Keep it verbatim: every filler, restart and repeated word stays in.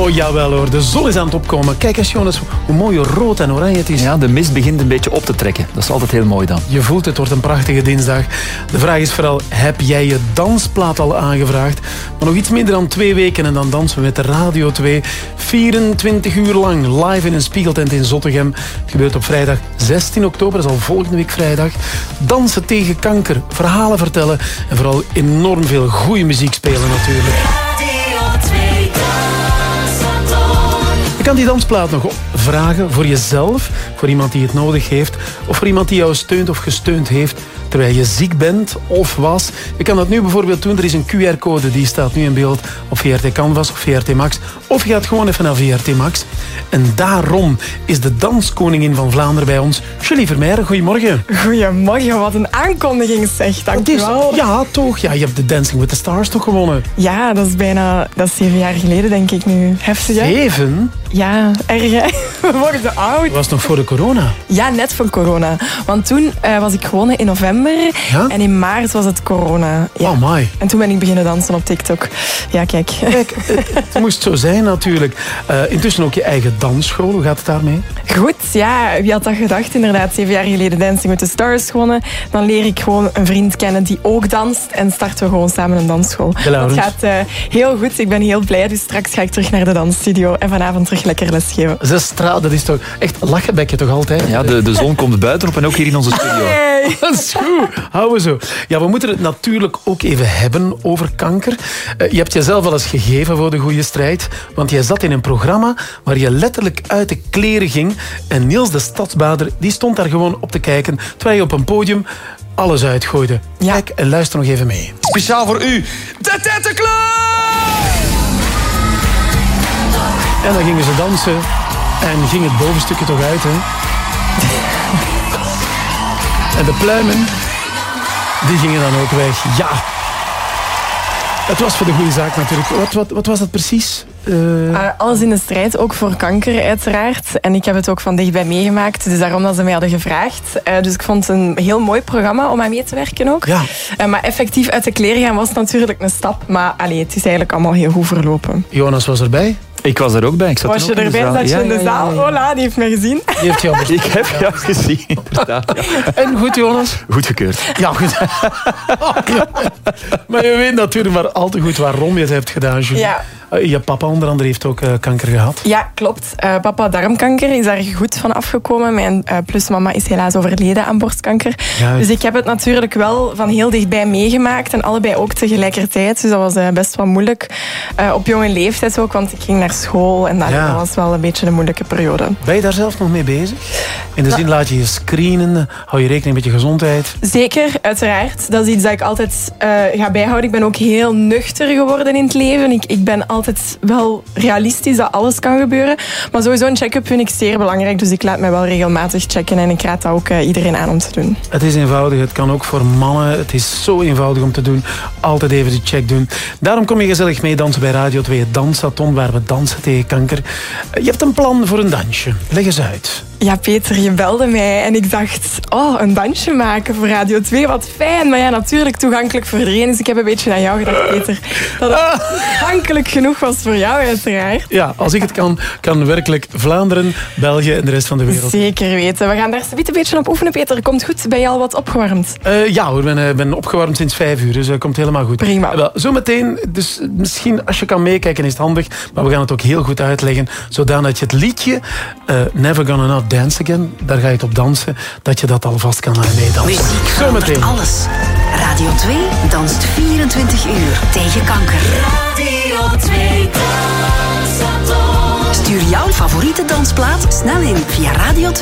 Oh, jawel hoor. De zon is aan het opkomen. Kijk eens, Jonas, hoe mooi rood en oranje het is. Ja, de mist begint een beetje op te trekken. Dat is altijd heel mooi dan. Je voelt het, wordt een prachtige dinsdag. De vraag is vooral, heb jij je dansplaat al aangevraagd? Maar nog iets minder dan twee weken en dan dansen we met de Radio twee. vierentwintig uur lang live in een spiegeltent in Zottegem. Het gebeurt op vrijdag zestien oktober, dat is al volgende week vrijdag. Dansen tegen kanker, verhalen vertellen en vooral enorm veel goede muziek spelen natuurlijk. Je kan die dansplaat nog vragen voor jezelf, voor iemand die het nodig heeft, of voor iemand die jou steunt of gesteund heeft terwijl je ziek bent of was. Je kan dat nu bijvoorbeeld doen. Er is een Q R-code, die staat nu in beeld op V R T Canvas of V R T Max. Of je gaat gewoon even naar V R T Max. En daarom is de danskoningin van Vlaanderen bij ons, Julie Vermeijren. Goedemorgen. Goedemorgen, wat een aankondiging zeg. Dank je wel. Ja, toch. Ja, je hebt de Dancing with the Stars toch gewonnen? Ja, dat is bijna dat is zeven jaar geleden, denk ik nu. Heftig, hè? Zeven? Ja, erg, hè? We worden oud. Dat was nog voor de corona? Ja, net voor corona. Want toen uh, was ik gewonnen in november. Ja? En in maart was het corona. Ja. Oh my. En toen ben ik beginnen dansen op TikTok. Ja, kijk. Kijk, het moest zo zijn natuurlijk. Uh, intussen ook je eigen dansschool. Hoe gaat het daarmee? Goed, ja. Wie had dat gedacht? Inderdaad, zeven jaar geleden Dancing with the Stars gewonnen. Dan leer ik gewoon een vriend kennen die ook danst. En starten we gewoon samen een dansschool. Dat gaat uh, heel goed. Ik ben heel blij. Dus straks ga ik terug naar de dansstudio. En vanavond terug lekker lesgeven. Zes straat, dat is toch echt lachenbekje toch altijd? Ja, de, de zon komt buiten op en ook hier in onze studio. Hey. Dat is goed. Houden we zo. Ja, we moeten het natuurlijk ook even hebben over kanker. Uh, je hebt jezelf al eens gegeven voor de goede strijd. Want jij zat in een programma waar je letterlijk uit de kleren ging. En Niels de Stadsbader, die stond daar gewoon op te kijken. Terwijl je op een podium alles uitgooide. Ja. Kijk en luister nog even mee. Speciaal voor u, de Tettenclub! En dan gingen ze dansen. En ging het bovenstukje toch uit, hè? En de pluimen, die gingen dan ook weg. Ja. Het was voor de goede zaak natuurlijk. Wat, wat, wat was dat precies? Uh... Uh, alles in de strijd, ook voor kanker uiteraard. En ik heb het ook van dichtbij meegemaakt. Dus daarom dat ze mij hadden gevraagd. Uh, dus ik vond het een heel mooi programma om aan mee te werken ook. Ja. Uh, maar effectief uit de kleren gaan was natuurlijk een stap. Maar allee, het is eigenlijk allemaal heel goed verlopen. Jonas was erbij. Ik was er ook bij. Ik zat was je ook erbij? Zat je ja, in de zaal? Ja, ja, ja. Hola, die heeft mij gezien. Die heeft jou ik heb jou gezien. Ja. En goed, Jonas? Goed gekeurd. Ja, goed. Maar je weet natuurlijk maar al te goed waarom je het hebt gedaan, Julie. Ja. Je papa onder andere heeft ook uh, kanker gehad. Ja, klopt. Uh, papa darmkanker is daar goed van afgekomen. Mijn uh, plusmama is helaas overleden aan borstkanker. Juist. Dus ik heb het natuurlijk wel van heel dichtbij meegemaakt. En allebei ook tegelijkertijd. Dus dat was uh, best wel moeilijk. Uh, op jonge leeftijd ook, want ik ging naar school. En dat, ja. dat was wel een beetje een moeilijke periode. Ben je daar zelf nog mee bezig? In de zin, nou, laat je je screenen? Hou je rekening met je gezondheid? Zeker, uiteraard. Dat is iets dat ik altijd uh, ga bijhouden. Ik ben ook heel nuchter geworden in het leven. Ik, ik ben altijd wel realistisch dat alles kan gebeuren. Maar sowieso een check-up vind ik zeer belangrijk. Dus ik laat mij wel regelmatig checken. En ik raad dat ook uh, iedereen aan om te doen. Het is eenvoudig. Het kan ook voor mannen. Het is zo eenvoudig om te doen. Altijd even de check doen. Daarom kom je gezellig mee dansen bij Radio twee Dansathon, waar we dansen tegen kanker. Je hebt een plan voor een dansje. Leg eens uit. Ja, Peter, je belde mij en ik dacht, oh, een dansje maken voor Radio twee, wat fijn. Maar ja, natuurlijk toegankelijk voor iedereen. Dus ik heb een beetje aan jou gedacht, Peter. Dat het toegankelijk genoeg was voor jou, uiteraard. Ja, als ik het kan, kan werkelijk Vlaanderen, België en de rest van de wereld. Zeker weten. We gaan daar een beetje op oefenen, Peter. Komt goed? Ben je al wat opgewarmd? Uh, ja hoor, ik ben, uh, ben opgewarmd sinds vijf uur, dus dat uh, komt helemaal goed. Prima. Uh, zometeen, dus misschien als je kan meekijken is het handig, maar we gaan het ook heel goed uitleggen, zodat je het liedje uh, Never Gonna Not Dance Again, daar ga je het op dansen, dat je dat alvast kan meedansen. Muziek verandert alles. Radio twee danst vierentwintig uur tegen kanker. Radio twee Dansathon. Stuur jouw favoriete dansplaat snel in via Radio twee.